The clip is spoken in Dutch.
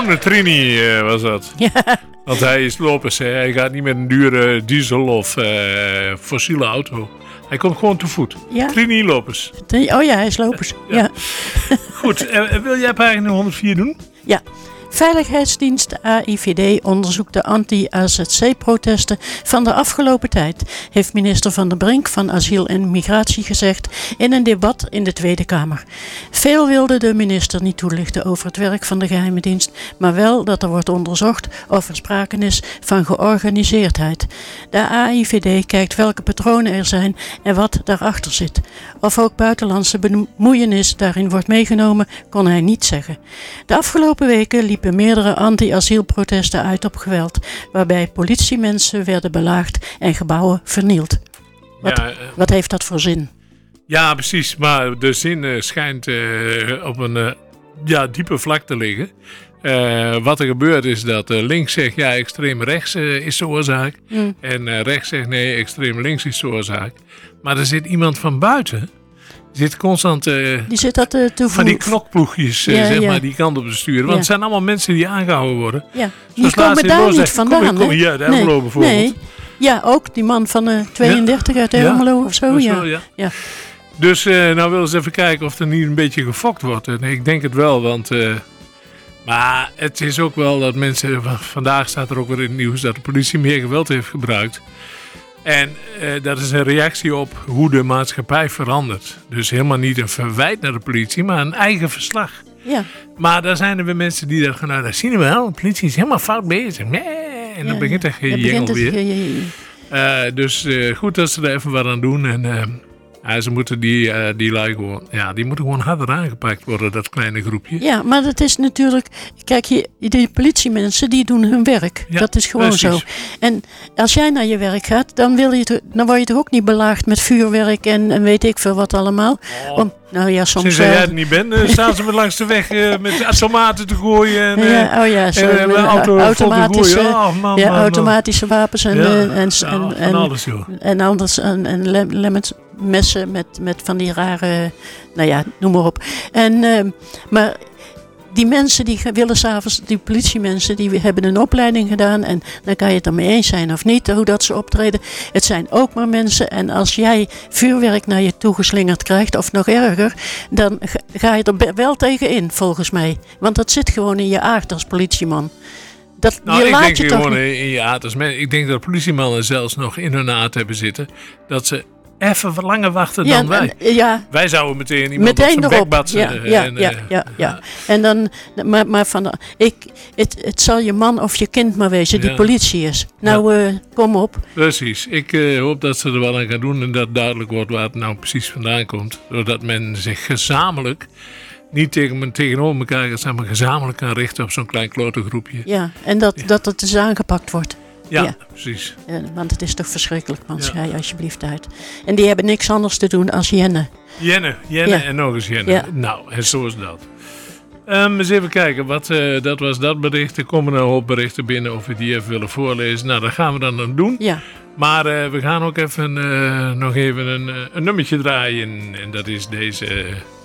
Arne Trini was dat. Ja. Want hij is lopers. Hè. Hij gaat niet met een dure diesel of fossiele auto. Hij komt gewoon te voet. Ja. Trini lopers. Oh ja, hij is lopers. Ja. Goed, wil jij pagina 104 doen? Ja. Veiligheidsdienst AIVD onderzoekt de anti-AZC-protesten van de afgelopen tijd, heeft minister Van der Brink van Asiel en Migratie gezegd in een debat in de Tweede Kamer. Veel wilde de minister niet toelichten over het werk van de geheime dienst, maar wel dat er wordt onderzocht of er sprake is van georganiseerdheid. De AIVD kijkt welke patronen er zijn en wat daarachter zit. Of ook buitenlandse bemoeienis daarin wordt meegenomen, kon hij niet zeggen. De afgelopen weken liepen meerdere anti-asielprotesten uit op geweld, waarbij politiemensen werden belaagd en gebouwen vernield. Wat heeft dat voor zin? Ja, precies. Maar de zin schijnt op een diepe vlak te liggen. Wat er gebeurt is dat links zegt ja, extreem rechts is de oorzaak. En rechts zegt nee, extreem links is de oorzaak. Maar er zit iemand van buiten. Die zit constant die zit dat van die knokploegjes maar die kant op te sturen. Want het zijn allemaal mensen die aangehouden worden. Ja. Die komen daar niet vandaan. Kom hier uit Ermelo bijvoorbeeld. Nee. Ja, ook die man van 32 uit Ermelo of zo. Ja. Dus nou willen ze even kijken of er niet een beetje gefokt wordt. En ik denk het wel, want... maar het is ook wel dat mensen... Vandaag staat er ook weer in het nieuws dat de politie meer geweld heeft gebruikt. En dat is een reactie op hoe de maatschappij verandert. Dus helemaal niet een verwijt naar de politie, maar een eigen verslag. Ja. Maar daar zijn er weer mensen die dat gaan dat zien we wel. De politie is helemaal fout bezig. Nee. En dan begint er geen jengel weer. Dus goed dat ze er even wat aan doen. En ze moeten die lui gewoon... Ja, die moeten gewoon harder aangepakt worden, dat kleine groepje. Ja, maar dat is natuurlijk... Kijk, die politiemensen, die doen hun werk. Ja, dat is gewoon precies. Zo. En als jij naar je werk gaat, dan word je toch ook niet belaagd met vuurwerk en weet ik veel wat allemaal. Want, nou ja, soms... Sinds jij er niet bent, staan ze me langs de weg met automaten te gooien. En, automatische, automatische wapens en alles, joh. En anders en messen met van die rare... Nou ja, noem maar op. Maar... Die mensen die willen s'avonds, die politiemensen, die hebben een opleiding gedaan en dan kan je het ermee eens zijn of niet, hoe dat ze optreden. Het zijn ook maar mensen en als jij vuurwerk naar je toe geslingerd krijgt, of nog erger, dan ga je er wel tegen in, volgens mij. Want dat zit gewoon in je aard als politieman. Ik denk dat politiemannen zelfs nog in hun aard hebben zitten, dat ze even langer wachten dan wij. Wij zouden meteen iemand op zijn bek batsen. Ja. En dan, maar het zal je man of je kind maar wezen die politie is. Nou, kom op. Precies. Ik hoop dat ze er wel aan gaan doen en dat duidelijk wordt waar het nou precies vandaan komt. Zodat men zich gezamenlijk, niet tegenover elkaar gaat staan, maar gezamenlijk kan richten op zo'n klein klote groepje. Ja, en dat het dus aangepakt wordt. Ja, precies. Want het is toch verschrikkelijk, man. Schij alsjeblieft uit. En die hebben niks anders te doen als jennen. Jennen en nog eens jennen. Ja. Nou, en zo is dat. Eens even kijken, dat was dat bericht. Er komen een hoop berichten binnen of we die even willen voorlezen. Nou, dat gaan we dan doen. Ja. Maar we gaan ook even nog even een nummertje draaien. En dat is deze...